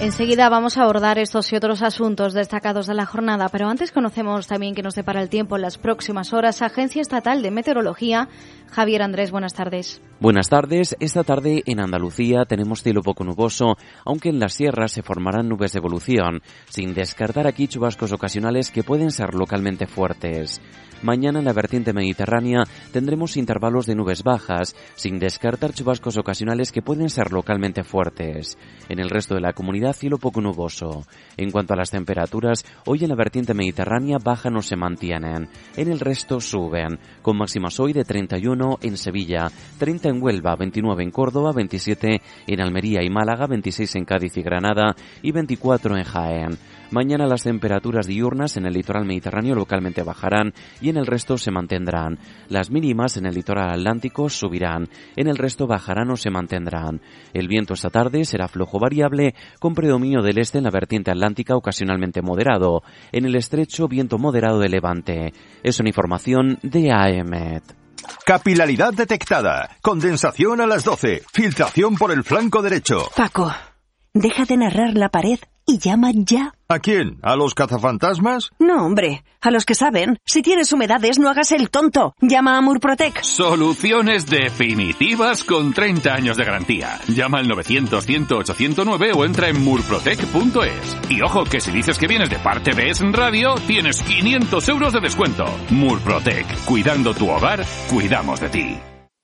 Enseguida vamos a abordar estos y otros asuntos destacados de la jornada, pero antes conocemos también qué nos depara el tiempo en las próximas horas. Agencia Estatal de Meteorología. Javier Andrés, buenas tardes. Buenas tardes. Esta tarde en Andalucía tenemos cielo poco nuboso, aunque en las sierras se formarán nubes de evolución, sin descartar aquí chubascos ocasionales que pueden ser localmente fuertes. Mañana en la vertiente mediterránea tendremos intervalos de nubes bajas, sin descartar chubascos ocasionales que pueden ser localmente fuertes. En el resto de la comunidad, cielo poco nuboso. En cuanto a las temperaturas, hoy en la vertiente mediterránea bajan o se mantienen. En el resto suben, con máximas hoy de 31 en Sevilla, 30 en Huelva, 29 en Córdoba, 27 en Almería y Málaga, 26 en Cádiz y Granada y 24 en Jaén. Mañana las temperaturas diurnas en el litoral mediterráneo localmente bajarán y en el resto se mantendrán. Las mínimas en el litoral atlántico subirán, en el resto bajarán o se mantendrán. El viento esta tarde será flojo variable, con predominio del este en la vertiente atlántica ocasionalmente moderado. En el estrecho, viento moderado de levante. Es una información de AEMET. Capilaridad detectada. Condensación a las 12. Filtración por el flanco derecho. Paco, deja de narrar la pared y llama ya. ¿A quién? ¿A los cazafantasmas? No, hombre, a los que saben. Si tienes humedades, no hagas el tonto. Llama a Murprotec. Soluciones definitivas con 30 años de garantía. Llama al 900-100-809 o entra en murprotec.es. Y ojo, que si dices que vienes de parte de Es Radio, tienes 500 euros de descuento. Murprotec. Cuidando tu hogar, cuidamos de ti.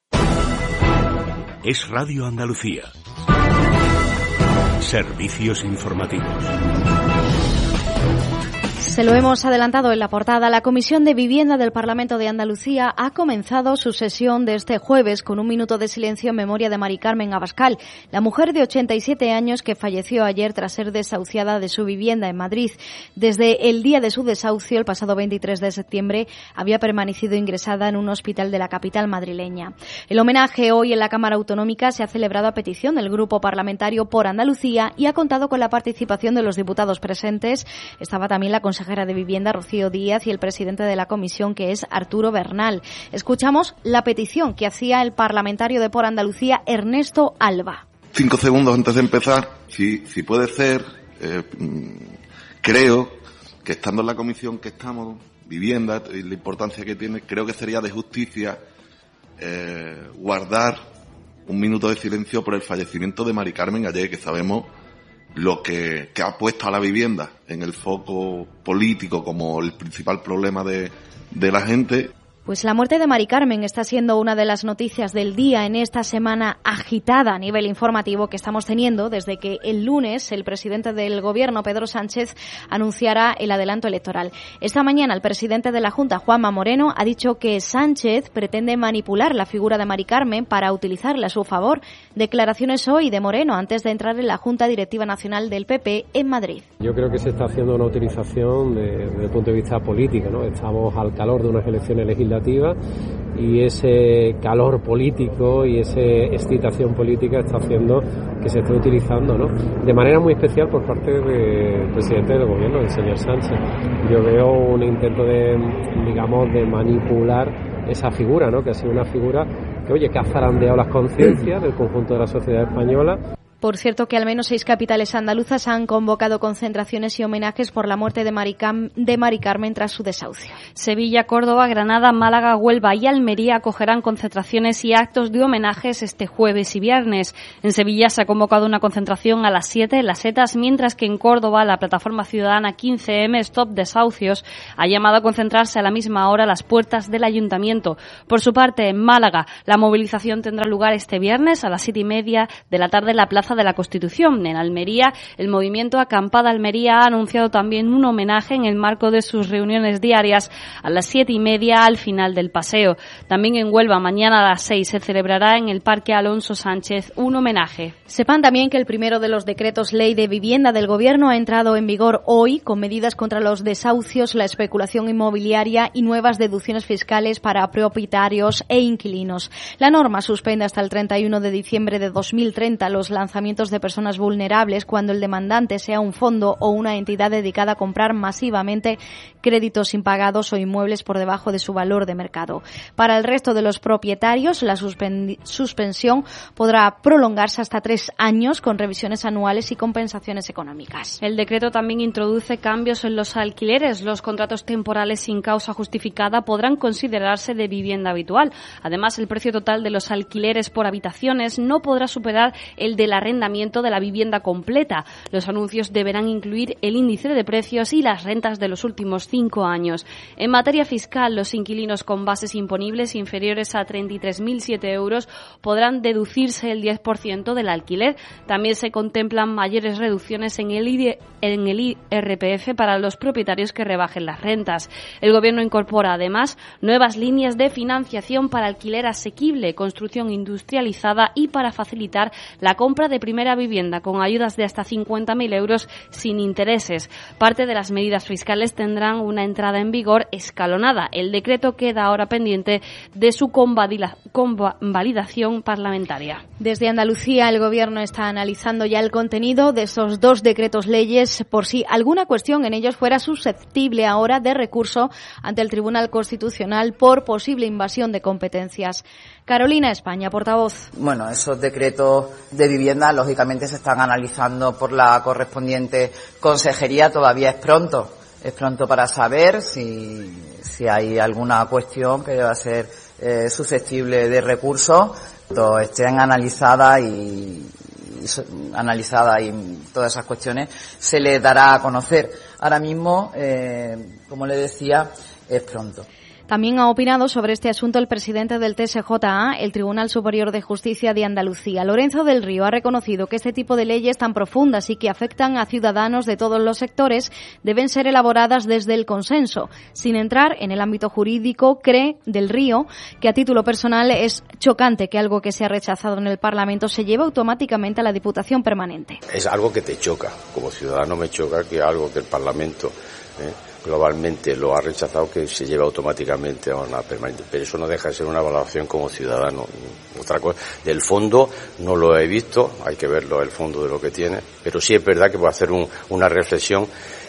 Es Radio Andalucía. Servicios informativos. Se lo hemos adelantado en la portada. La Comisión de Vivienda del Parlamento de Andalucía ha comenzado su sesión de este jueves con un minuto de silencio en memoria de Mari Carmen Abascal, la mujer de 87 años que falleció ayer tras ser desahuciada de su vivienda en Madrid. Desde el día de su desahucio, el pasado 23 de septiembre, había permanecido ingresada en un hospital de la capital madrileña. El homenaje hoy en la Cámara Autonómica se ha celebrado a petición del Grupo Parlamentario por Andalucía y ha contado con la participación de los diputados presentes. Estaba también la consejera de Vivienda, Rocío Díaz, y el presidente de la comisión, que es Arturo Bernal. Escuchamos la petición que hacía el parlamentario de Por Andalucía, Ernesto Alba. 5 segundos antes de empezar, si puede ser, creo que estando en la comisión que estamos, Vivienda, y la importancia que tiene, creo que sería de justicia guardar un minuto de silencio por el fallecimiento de Mari Carmen ayer, que sabemos lo que ha puesto a la vivienda en el foco político como el principal problema de la gente. Pues la muerte de Mari Carmen está siendo una de las noticias del día en esta semana agitada a nivel informativo que estamos teniendo desde que el lunes el presidente del Gobierno, Pedro Sánchez, anunciara el adelanto electoral. Esta mañana el presidente de la Junta, Juanma Moreno, ha dicho que Sánchez pretende manipular la figura de Mari Carmen para utilizarla a su favor. Declaraciones hoy de Moreno antes de entrar en la Junta Directiva Nacional del PP en Madrid. Yo creo que se está haciendo una utilización desde el punto de vista político, ¿no? Estamos al calor de unas elecciones legislativas y ese calor político y esa excitación política está haciendo que se esté utilizando, ¿no?, de manera muy especial por parte del presidente del gobierno, el señor Sánchez. Yo veo un intento de manipular esa figura, ¿no?, que ha sido una figura que ha zarandeado las conciencias del conjunto de la sociedad española. Por cierto, que al menos 6 capitales andaluzas han convocado concentraciones y homenajes por la muerte de Mari Carmen tras su desahucio. Sevilla, Córdoba, Granada, Málaga, Huelva y Almería acogerán concentraciones y actos de homenajes este jueves y viernes. En Sevilla se ha convocado una concentración a las 7 en Las Setas, mientras que en Córdoba la plataforma ciudadana 15M Stop Desahucios ha llamado a concentrarse a la misma hora a las puertas del ayuntamiento. Por su parte, en Málaga, la movilización tendrá lugar este viernes a las 7:30 de la tarde en la Plaza de la Constitución. En Almería, el movimiento Acampada Almería ha anunciado también un homenaje en el marco de sus reuniones diarias a las 7:30 al final del paseo. También en Huelva, mañana a las 6 se celebrará en el Parque Alonso Sánchez un homenaje. Sepan también que el primero de los decretos ley de vivienda del Gobierno ha entrado en vigor hoy, con medidas contra los desahucios, la especulación inmobiliaria y nuevas deducciones fiscales para propietarios e inquilinos. La norma suspende hasta el 31 de diciembre de 2030 los lanzamientos alojamientos de personas vulnerables cuando el demandante sea un fondo o una entidad dedicada a comprar masivamente créditos impagados o inmuebles por debajo de su valor de mercado. Para el resto de los propietarios, la suspensión podrá prolongarse hasta 3 años con revisiones anuales y compensaciones económicas. El decreto también introduce cambios en los alquileres. Los contratos temporales sin causa justificada podrán considerarse de vivienda habitual. Además, el precio total de los alquileres por habitaciones no podrá superar el del arrendamiento de la vivienda completa. Los anuncios deberán incluir el índice de precios y las rentas de los últimos 5 años. En materia fiscal, los inquilinos con bases imponibles inferiores a 33.007 euros podrán deducirse el 10% del alquiler. También se contemplan mayores reducciones en el IRPF para los propietarios que rebajen las rentas. El Gobierno incorpora además nuevas líneas de financiación para alquiler asequible, construcción industrializada y para facilitar la compra de primera vivienda con ayudas de hasta 50.000 euros sin intereses. Parte de las medidas fiscales tendrán una entrada en vigor escalonada. El decreto queda ahora pendiente de su convalidación parlamentaria. Desde Andalucía, el Gobierno está analizando ya el contenido de esos 2 decretos leyes por si alguna cuestión en ellos fuera susceptible ahora de recurso ante el Tribunal Constitucional por posible invasión de competencias. Carolina España, portavoz. Bueno, esos decretos de vivienda lógicamente se están analizando por la correspondiente consejería. Todavía es pronto para saber si hay alguna cuestión que va a ser susceptible de recurso. Estén analizadas y todas esas cuestiones se les dará a conocer. Ahora mismo, como le decía, es pronto. También ha opinado sobre este asunto el presidente del TSJA, el Tribunal Superior de Justicia de Andalucía. Lorenzo del Río ha reconocido que este tipo de leyes tan profundas y que afectan a ciudadanos de todos los sectores deben ser elaboradas desde el consenso. Sin entrar en el ámbito jurídico, cree del Río que a título personal es chocante que algo que se ha rechazado en el Parlamento se lleve automáticamente a la Diputación Permanente. Es algo que te choca. Como ciudadano me choca que algo que el Parlamento globalmente lo ha rechazado, que se lleva automáticamente a una permanente, pero eso no deja de ser una valoración como ciudadano. Otra cosa, del fondo no lo he visto, hay que verlo el fondo de lo que tiene, pero sí es verdad que puedo hacer una reflexión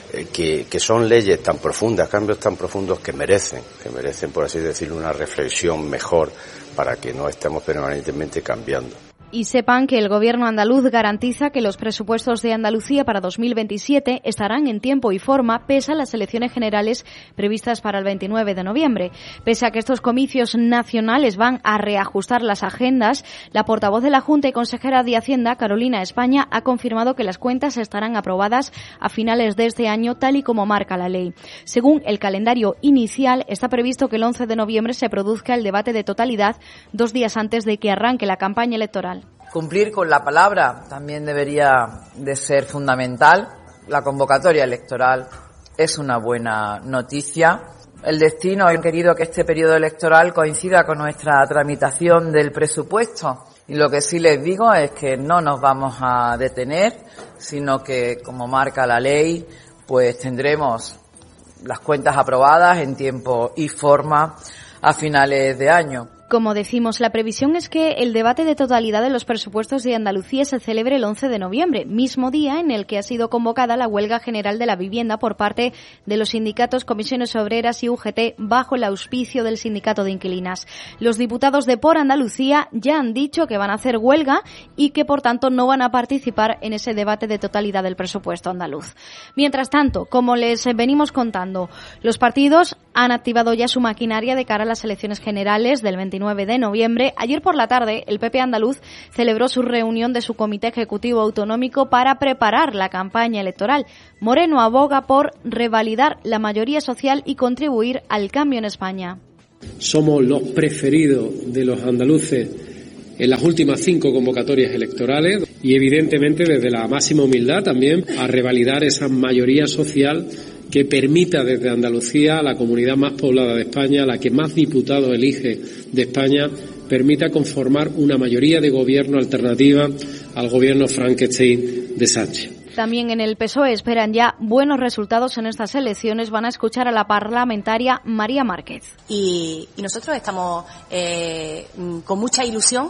que son leyes tan profundas, cambios tan profundos que merecen, por así decirlo, una reflexión mejor para que no estemos permanentemente cambiando. Y sepan que el Gobierno andaluz garantiza que los presupuestos de Andalucía para 2027 estarán en tiempo y forma pese a las elecciones generales previstas para el 29 de noviembre. Pese a que estos comicios nacionales van a reajustar las agendas, la portavoz de la Junta y consejera de Hacienda, Carolina España, ha confirmado que las cuentas estarán aprobadas a finales de este año, tal y como marca la ley. Según el calendario inicial, está previsto que el 11 de noviembre se produzca el debate de totalidad, 2 días antes de que arranque la campaña electoral. Cumplir con la palabra también debería de ser fundamental. La convocatoria electoral es una buena noticia. El destino ha querido que este periodo electoral coincida con nuestra tramitación del presupuesto. Y lo que sí les digo es que no nos vamos a detener, sino que, como marca la ley, pues tendremos las cuentas aprobadas en tiempo y forma a finales de año. Como decimos, la previsión es que el debate de totalidad de los presupuestos de Andalucía se celebre el 11 de noviembre, mismo día en el que ha sido convocada la huelga general de la vivienda por parte de los sindicatos Comisiones Obreras y UGT bajo el auspicio del Sindicato de Inquilinas. Los diputados de Por Andalucía ya han dicho que van a hacer huelga y que, por tanto, no van a participar en ese debate de totalidad del presupuesto andaluz. Mientras tanto, como les venimos contando, los partidos han activado ya su maquinaria de cara a las elecciones generales del 29 de noviembre. Ayer por la tarde, el PP andaluz celebró su reunión de su Comité Ejecutivo Autonómico para preparar la campaña electoral. Moreno aboga por revalidar la mayoría social y contribuir al cambio en España. Somos los preferidos de los andaluces en las últimas 5 convocatorias electorales y, evidentemente, desde la máxima humildad también a revalidar esa mayoría social que permita desde Andalucía, la comunidad más poblada de España, la que más diputados elige de España, permita conformar una mayoría de gobierno alternativa al gobierno Frankenstein de Sánchez. También en el PSOE esperan ya buenos resultados en estas elecciones. Van a escuchar a la parlamentaria María Márquez. Y nosotros estamos con mucha ilusión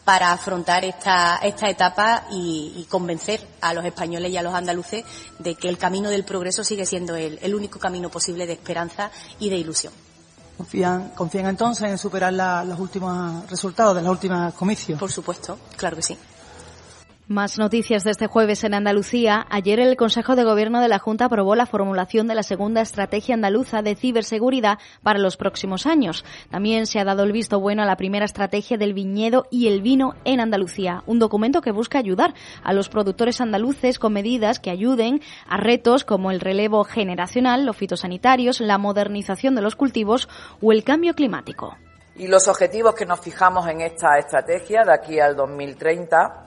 para afrontar esta etapa y convencer a los españoles y a los andaluces de que el camino del progreso sigue siendo el único camino posible de esperanza y de ilusión. ¿Confían entonces en superar los últimos resultados de los últimos comicios? Por supuesto, claro que sí. Más noticias de este jueves en Andalucía. Ayer el Consejo de Gobierno de la Junta aprobó la formulación de la segunda estrategia andaluza de ciberseguridad para los próximos años. También se ha dado el visto bueno a la primera estrategia del viñedo y el vino en Andalucía, un documento que busca ayudar a los productores andaluces con medidas que ayuden a retos como el relevo generacional, los fitosanitarios, la modernización de los cultivos o el cambio climático. Y los objetivos que nos fijamos en esta estrategia de aquí al 2030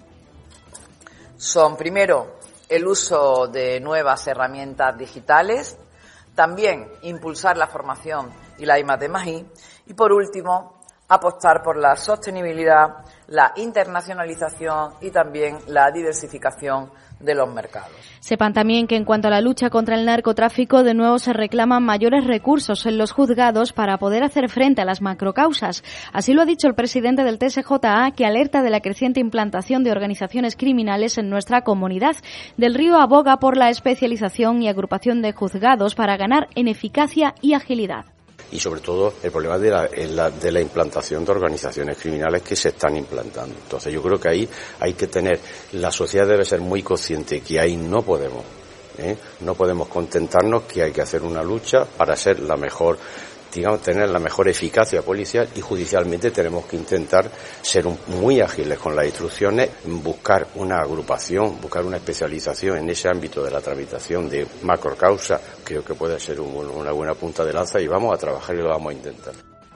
son, primero, el uso de nuevas herramientas digitales, también impulsar la formación y la I+D+I, y por último, apostar por la sostenibilidad, la internacionalización y también la diversificación de los mercados. Sepan también que en cuanto a la lucha contra el narcotráfico, de nuevo se reclaman mayores recursos en los juzgados para poder hacer frente a las macrocausas. Así lo ha dicho el presidente del TSJA, que alerta de la creciente implantación de organizaciones criminales en nuestra comunidad. Del Río aboga por la especialización y agrupación de juzgados para ganar en eficacia y agilidad. Y sobre todo el problema de la implantación de organizaciones criminales que se están implantando. Entonces yo creo que ahí hay que tener, la sociedad debe ser muy consciente que ahí no podemos contentarnos, que hay que hacer una lucha para ser la mejor, tener la mejor eficacia policial, y judicialmente tenemos que intentar ser muy ágiles con las instrucciones, buscar una agrupación, buscar una especialización en ese ámbito de la tramitación de macrocausa. Creo que puede ser una buena punta de lanza y vamos a trabajar y lo vamos a intentar.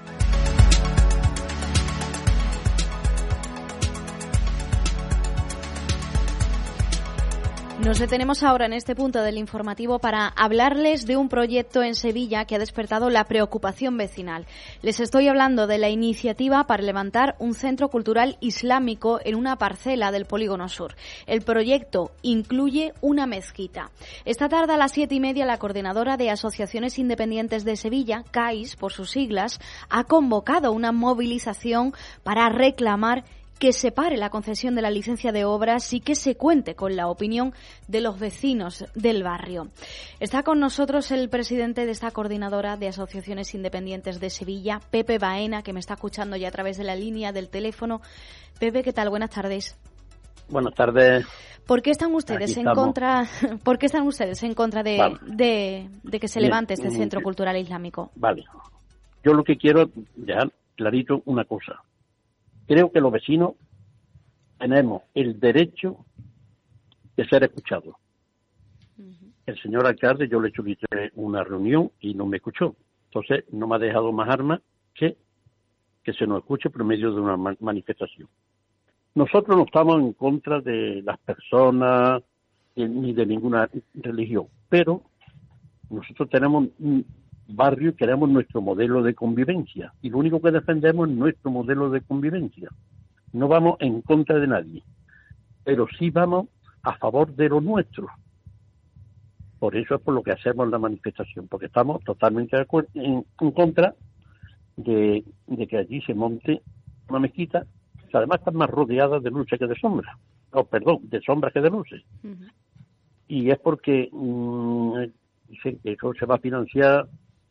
Nos detenemos ahora en este punto del informativo para hablarles de un proyecto en Sevilla que ha despertado la preocupación vecinal. Les estoy hablando de la iniciativa para levantar un centro cultural islámico en una parcela del Polígono Sur. El proyecto incluye una mezquita. Esta tarde a las 7:30 la coordinadora de Asociaciones Independientes de Sevilla, CAIS por sus siglas, ha convocado una movilización para reclamar que se pare la concesión de la licencia de obras y que se cuente con la opinión de los vecinos del barrio. Está con nosotros el presidente de esta coordinadora de Asociaciones Independientes de Sevilla, Pepe Baena, que me está escuchando ya a través de la línea del teléfono. Pepe, ¿qué tal? Buenas tardes. Buenas tardes. ¿Por qué están ustedes en contra? ¿Por qué están ustedes en contra de que se levante este centro cultural islámico? Vale. Yo lo que quiero dejar clarito una cosa. Creo que los vecinos tenemos el derecho de ser escuchados. El señor alcalde, yo le solicité una reunión y no me escuchó. Entonces, no me ha dejado más armas que se nos escuche por medio de una manifestación. Nosotros no estamos en contra de las personas ni de ninguna religión, pero nosotros tenemos un barrio y queremos nuestro modelo de convivencia, y lo único que defendemos es nuestro modelo de convivencia. No vamos en contra de nadie, pero sí vamos a favor de lo nuestro. Por eso es por lo que hacemos la manifestación, porque estamos totalmente de acuerdo, en contra de que allí se monte una mezquita, que además está más rodeada de luces que de sombras, de sombras que de luces. Y es porque dicen que eso se va a financiar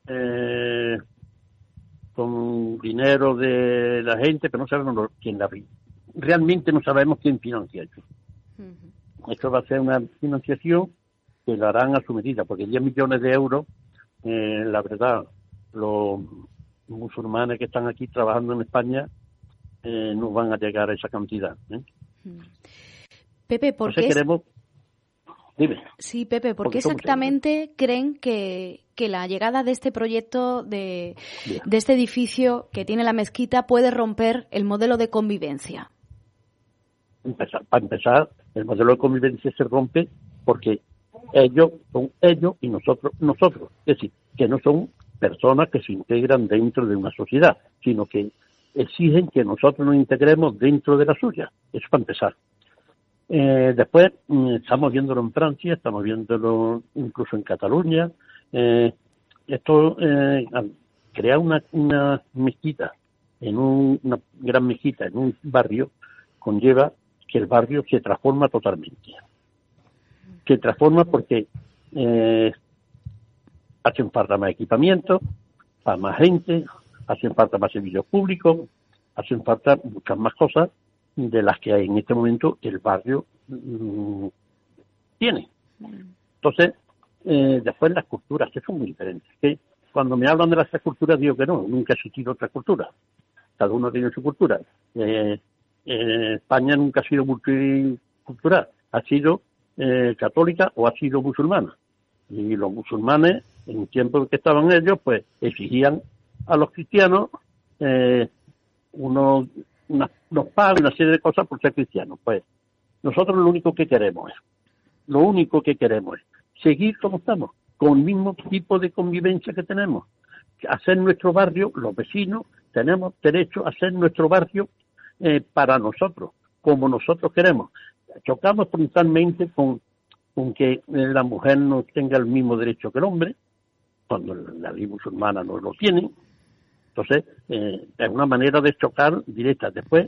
con dinero de la gente, pero no sabemos quién la financia. Realmente no sabemos quién financia eso. Esto va a ser una financiación que la harán a su medida, porque 10 millones de euros, la verdad, los musulmanes que están aquí trabajando en España no van a llegar a esa cantidad. Pepe, ¿por qué? Dime. Sí, Pepe, ¿por qué exactamente creen que la llegada de este proyecto, de este edificio que tiene la mezquita, puede romper el modelo de convivencia? Para empezar, el modelo de convivencia se rompe porque ellos son ellos y nosotros. Es decir, que no son personas que se integran dentro de una sociedad, sino que exigen que nosotros nos integremos dentro de la suya. Eso para empezar. Después estamos viéndolo en Francia, estamos viéndolo incluso en Cataluña. Esto crear una mezquita en una gran mezquita, en un barrio, conlleva que el barrio se transforma totalmente. Se transforma porque hacen falta más equipamiento, para más gente, hacen falta más servicios públicos, hacen falta muchas más cosas de las que en este momento el barrio tiene. Entonces, después las culturas, que son muy diferentes. Que cuando me hablan de las tres culturas digo que no, nunca ha existido otra cultura. Cada uno tiene su cultura. España nunca ha sido multicultural, ha sido católica o ha sido musulmana. Y los musulmanes, en el tiempo en que estaban ellos, pues exigían a los cristianos unos pagos, una serie de cosas por ser cristianos. Pues nosotros lo único que queremos es seguir como estamos, con el mismo tipo de convivencia que tenemos. Hacer nuestro barrio, los vecinos, tenemos derecho a hacer nuestro barrio para nosotros, como nosotros queremos. Chocamos principalmente con que la mujer no tenga el mismo derecho que el hombre, cuando la ley musulmana no lo tiene. Entonces, es una manera de chocar directa. Después,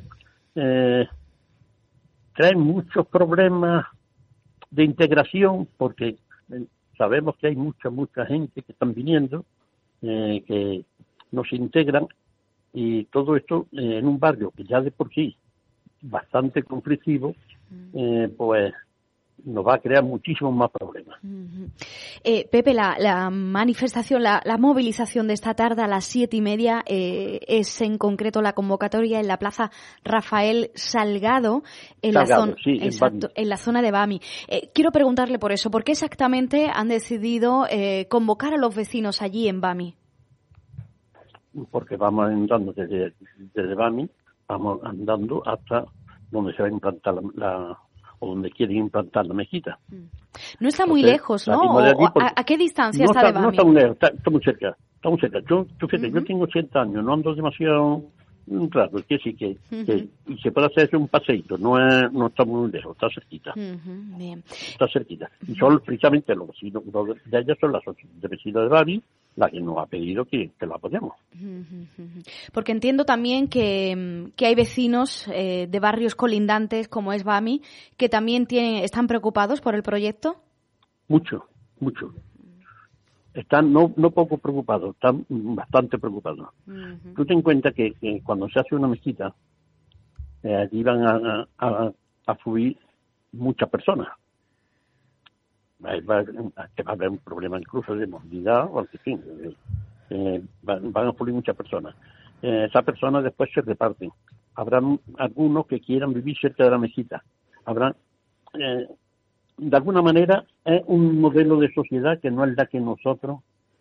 traen muchos problemas de integración, porque sabemos que hay mucha gente que están viniendo, que no se integran, y todo esto en un barrio que ya de por sí bastante conflictivo, pues nos va a crear muchísimos más problemas. Pepe, la manifestación, la movilización de esta tarde a las 7:30 es en concreto la convocatoria en la Plaza Rafael Salgado, en la zona de Bami. Quiero preguntarle por eso, ¿por qué exactamente han decidido convocar a los vecinos allí en Bami? Porque vamos andando desde Bami, vamos andando hasta donde se va a implantar o donde quieren implantar la mezquita. No está muy lejos, ¿no? ¿A qué distancia está de Bami? No está muy lejos, está muy cerca. Yo tengo 80 años, no ando demasiado claro, que sí que y se puede hacer un paseíto, no está muy lejos, está cerquita. Bien. Está cerquita. Y son precisamente los vecinos de ellas son las de vecinos de Bami, la que nos ha pedido que lo apoyemos. Porque entiendo también que hay vecinos de barrios colindantes como es Bami que también están preocupados por el proyecto. Mucho. Están no poco preocupados, están bastante preocupados. Tú ten en cuenta que cuando se hace una mezquita, allí van a fluir muchas personas. Va a haber un problema incluso de movilidad, o en fin, van a fluir muchas personas. Esas personas después se reparten. Habrán algunos que quieran vivir cerca de la mezquita. Habrán, de alguna manera, es un modelo de sociedad que no es la que nosotros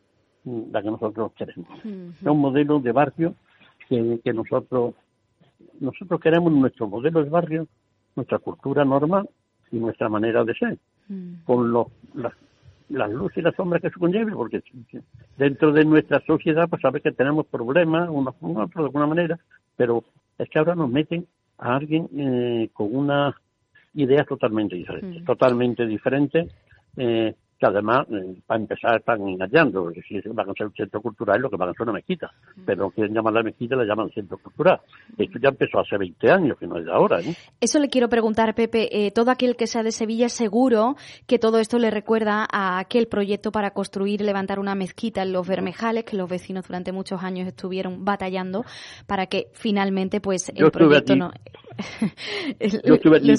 queremos. Es un modelo de barrio que nosotros queremos, nuestro modelo de barrio, nuestra cultura normal y nuestra manera de ser. Con las luces y las sombras que se conlleve, porque dentro de nuestra sociedad pues sabe que tenemos problemas unos con otros de alguna manera, pero es que ahora nos meten a alguien con unas ideas totalmente diferentes, que además, para empezar, están engañando. Es decir, van a ser un centro cultural, lo que van a ser una mezquita, pero no quieren llamar la mezquita, la llaman centro cultural. Esto ya empezó hace 20 años, que no es de ahora. Eso le quiero preguntar, Pepe. Todo aquel que sea de Sevilla, seguro que todo esto le recuerda a aquel proyecto para construir y levantar una mezquita en Los Bermejales, que los vecinos durante muchos años estuvieron batallando para que finalmente pues el proyecto no... Yo estuve allí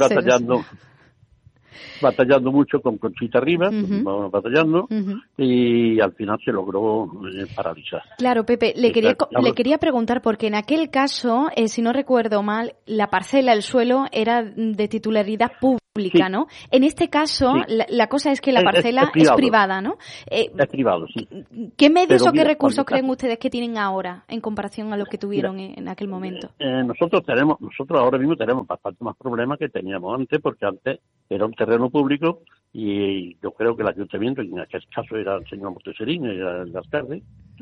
batallando mucho con Conchita Rivas, batallando, y al final se logró paralizar. Claro, Pepe, le quería preguntar, porque en aquel caso, si no recuerdo mal, la parcela, el suelo, era de titularidad pública, ¿no? En este caso, la cosa es que la parcela es privada, ¿no? Es privado, sí. ¿Qué medios o qué recursos creen ustedes que tienen ahora en comparación a lo que tuvieron en aquel momento? Nosotros ahora mismo tenemos bastante más problemas que teníamos antes, porque antes era un terreno público y yo creo que el ayuntamiento, y en aquel caso era el señor Monteserín, era el alcalde,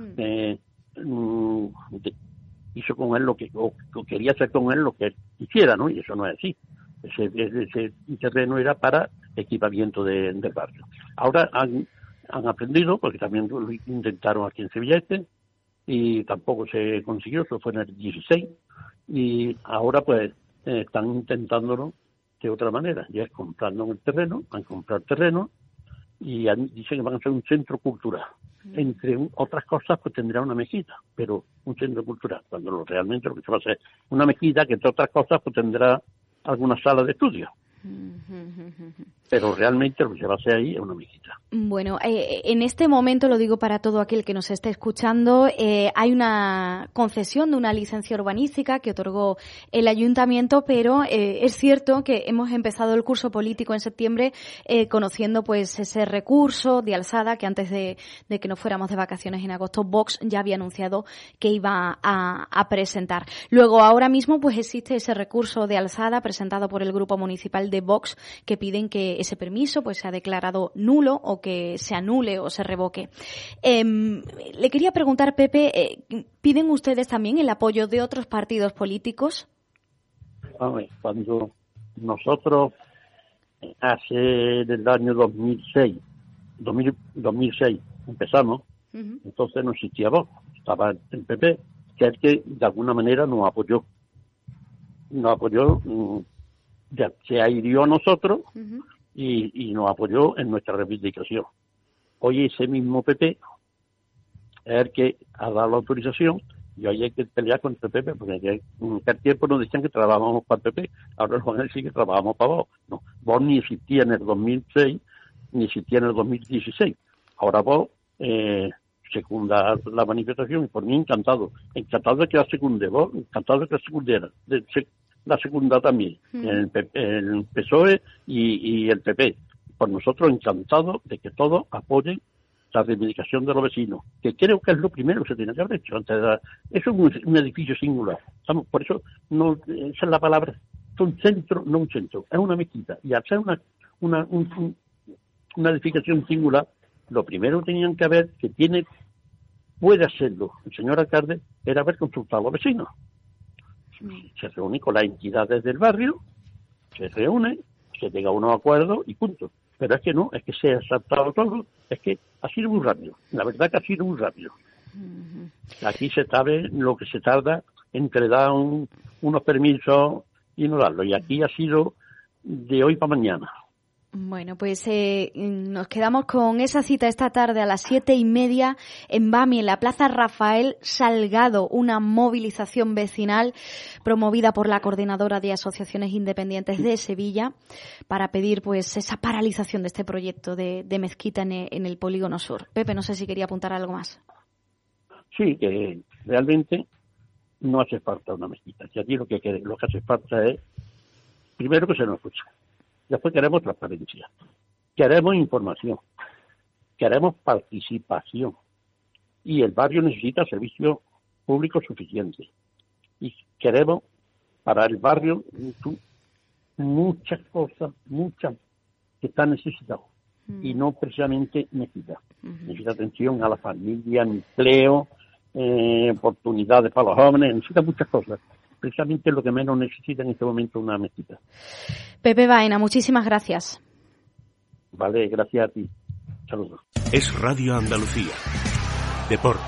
hizo con él lo que quería hacer con él lo que él quisiera, ¿no? Y eso no es así. Ese terreno era para equipamiento del barrio. Ahora han aprendido, porque también lo intentaron aquí en Sevilla y tampoco se consiguió, eso fue en el 16, y ahora pues están intentándolo de otra manera, ya es comprando el terreno, van a comprar terreno y dicen que van a hacer un centro cultural. Entre otras cosas, pues tendrá una mezquita, pero un centro cultural, cuando realmente lo que se va a hacer es una mezquita que, entre otras cosas, pues tendrá alguna sala de estudio. Pero realmente lo que se va a hacer ahí es una mezquita. Bueno, en este momento, lo digo para todo aquel que nos esté escuchando, hay una concesión de una licencia urbanística que otorgó el ayuntamiento, pero es cierto que hemos empezado el curso político en septiembre conociendo pues ese recurso de alzada que antes de que nos fuéramos de vacaciones en agosto, Vox ya había anunciado que iba a presentar. Luego, ahora mismo, pues existe ese recurso de alzada presentado por el Grupo Municipal de Vox que piden que ese permiso pues sea declarado nulo o que se anule o se revoque. Le quería preguntar, Pepe, ¿piden ustedes también el apoyo de otros partidos políticos? A ver, cuando nosotros hace el año 2006 empezamos, entonces no existía Vox, estaba el PP, que es el que de alguna manera nos apoyó, ya se adhirió a nosotros y nos apoyó en nuestra reivindicación. Hoy ese mismo PP es el que ha dado la autorización y hoy hay que pelear contra el PP, porque en aquel tiempo nos decían que trabajábamos para el PP, ahora nos van a decir que trabajamos para Vox. No, Vox ni existía en el 2006, ni existía en el 2016. Ahora Vox secunda la manifestación y por mí encantado de que la secunde Vox, encantado de que la secundera, la segunda también, el PSOE y el PP. Por nosotros encantados de que todos apoyen la reivindicación de los vecinos, que creo que es lo primero que se tiene que haber hecho. Eso es un edificio singular. Por eso, no, esa es la palabra, es un centro, no un centro, es una mezquita. Y al ser una edificación singular, lo primero que tenían que haber, puede hacerlo el señor alcalde, era haber consultado a los vecinos. Se reúne con las entidades del barrio, se llega a unos acuerdos y punto. Pero es que no, es que se ha saltado todo, es que ha sido muy rápido. La verdad que ha sido muy rápido. Aquí se sabe lo que se tarda entre dar unos permisos y no darlos. Y aquí ha sido de hoy para mañana. Bueno, pues nos quedamos con esa cita esta tarde a las 7:30 en Bami, en la Plaza Rafael Salgado, una movilización vecinal promovida por la Coordinadora de Asociaciones Independientes de Sevilla para pedir pues esa paralización de este proyecto de mezquita en el Polígono Sur. Pepe, no sé si quería apuntar algo más. Sí, que realmente no hace falta una mezquita. Y aquí lo que hace falta es, primero, que se nos escuche. Después queremos transparencia, queremos información, queremos participación y el barrio necesita servicios públicos suficientes y queremos para el barrio muchas cosas, que están necesitadas y no precisamente necesita atención a la familia, empleo, oportunidades para los jóvenes, necesita muchas cosas. Precisamente lo que menos necesita en este momento una mezquita. Pepe Baena, muchísimas gracias. Vale, gracias a ti. Saludos. Es Radio Andalucía. Deportes.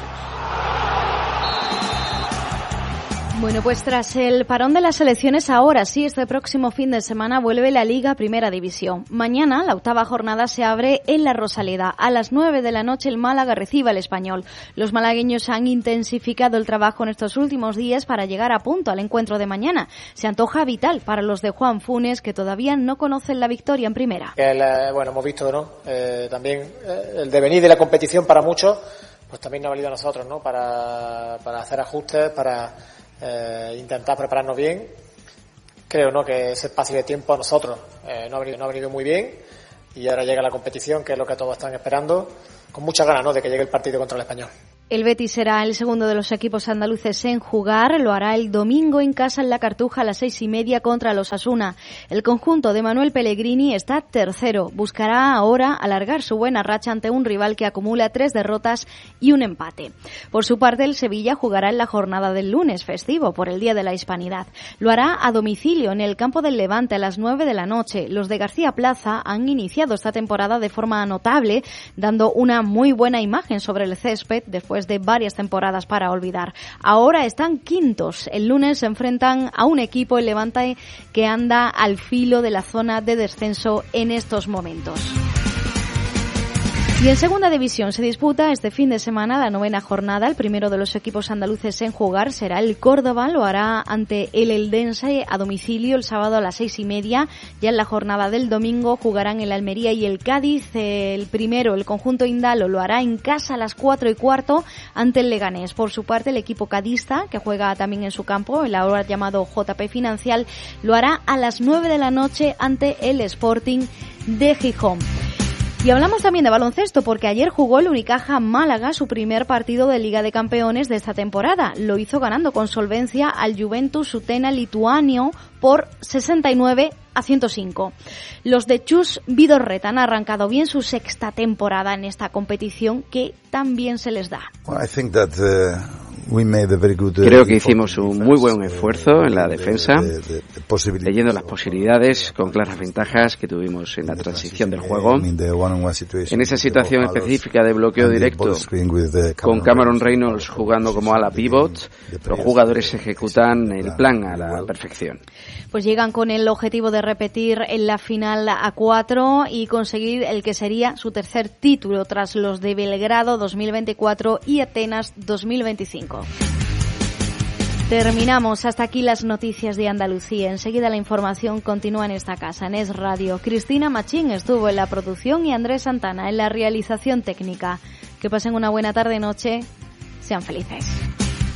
Bueno, pues tras el parón de las elecciones, ahora sí, este próximo fin de semana vuelve la Liga Primera División. Mañana, la 8ª jornada se abre en La Rosaleda. A las 9 de la noche el Málaga recibe al Español. Los malagueños han intensificado el trabajo en estos últimos días para llegar a punto al encuentro de mañana. Se antoja vital para los de Juan Funes, que todavía no conocen la victoria en primera. Bueno, hemos visto, ¿no? También el devenir de la competición para muchos, pues también nos ha valido a nosotros, ¿no? Para hacer ajustes, para intentar prepararnos bien. Creo, ¿no?, que ese espacio de tiempo a nosotros no ha venido muy bien y ahora llega la competición, que es lo que todos están esperando, con muchas ganas, ¿no?, de que llegue el partido contra el Español. El Betis será el segundo de los equipos andaluces en jugar. Lo hará el domingo en casa en La Cartuja a las 6:30 contra los Osasuna. El conjunto de Manuel Pellegrini está tercero. Buscará ahora alargar su buena racha ante un rival que acumula 3 derrotas y un empate. Por su parte, el Sevilla jugará en la jornada del lunes festivo por el Día de la Hispanidad. Lo hará a domicilio en el campo del Levante a las 9 de la noche. Los de García Plaza han iniciado esta temporada de forma notable, dando una muy buena imagen sobre el césped después después de varias temporadas para olvidar. Ahora están quintos. El lunes se enfrentan a un equipo, el Levante, que anda al filo de la zona de descenso en estos momentos. Y en segunda división se disputa este fin de semana la 9ª jornada. El primero de los equipos andaluces en jugar será el Córdoba. Lo hará ante el Eldense a domicilio el sábado a las 6:30. Ya en la jornada del domingo jugarán el Almería y el Cádiz. El primero, el conjunto indalo, lo hará en casa a las 4:15 ante el Leganés. Por su parte, el equipo cadista, que juega también en su campo, el ahora llamado JP Financial, lo hará a las 9 de la noche ante el Sporting de Gijón. Y hablamos también de baloncesto porque ayer jugó el Unicaja Málaga su primer partido de Liga de Campeones de esta temporada. Lo hizo ganando con solvencia al Juventus Utena lituano por 69-105. Los de Chus Vidorreta han arrancado bien su sexta temporada en esta competición que tan bien se les da. Creo que hicimos un muy buen esfuerzo en la defensa, leyendo las posibilidades con claras ventajas que tuvimos en la transición del juego. En esa situación específica de bloqueo directo, con Cameron Reynolds jugando como ala pivot, los jugadores ejecutan el plan a la perfección. Pues llegan con el objetivo de repetir en la final a 4 y conseguir el que sería su tercer título tras los de Belgrado 2024 y Atenas 2025. Terminamos. Hasta aquí las noticias de Andalucía. Enseguida la información continúa en esta casa, en Es Radio. Cristina Machín estuvo en la producción y Andrés Santana en la realización técnica. Que pasen una buena tarde-noche. Sean felices.